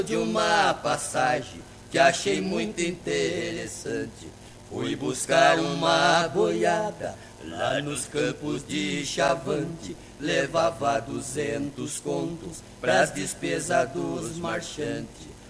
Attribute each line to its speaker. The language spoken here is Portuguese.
Speaker 1: de uma passagem que achei muito interessante. Fui buscar uma boiada lá nos campos de Chavante. Levava 200 contos pras despesas dos marchantes.